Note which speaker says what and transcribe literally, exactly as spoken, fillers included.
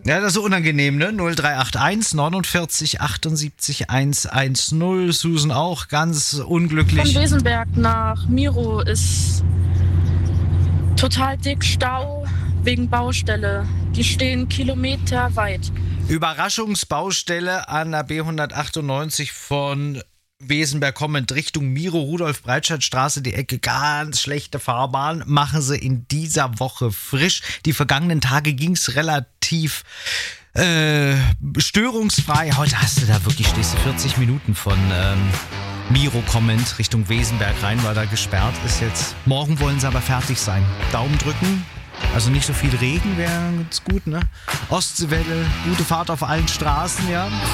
Speaker 1: Ja, das ist unangenehm, ne? null drei acht eins neunundvierzig achtundsiebzig hundertzehn. Susan auch ganz unglücklich.
Speaker 2: Von Wesenberg nach Miro ist total dick Stau wegen Baustelle. Die stehen kilometerweit.
Speaker 1: Überraschungsbaustelle an der B hundertachtundneunzig von Wesenberg kommend Richtung Miro, Rudolf-Breitscheid-Straße, die Ecke, ganz schlechte Fahrbahn, machen sie in dieser Woche frisch. Die vergangenen Tage ging es relativ äh, störungsfrei. Heute hast du da wirklich, stehst du vierzig Minuten von ähm, Miro kommend Richtung Wesenberg rein, weil da gesperrt ist jetzt. Morgen wollen sie aber fertig sein. Daumen drücken. Also nicht so viel Regen wäre ganz gut, ne? Ostseewelle, gute Fahrt auf allen Straßen, ja.